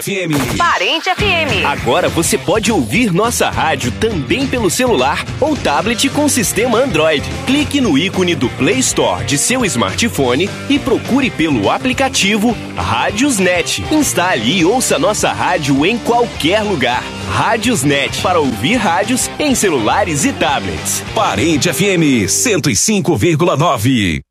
FM. Parente FM. Agora você pode ouvir nossa rádio também pelo celular ou tablet com sistema Android. Clique no ícone do Play Store de seu smartphone e procure pelo aplicativo Rádiosnet. Instale e ouça nossa rádio em qualquer lugar. Rádiosnet, para ouvir rádios em celulares e tablets. Parente FM 105,9.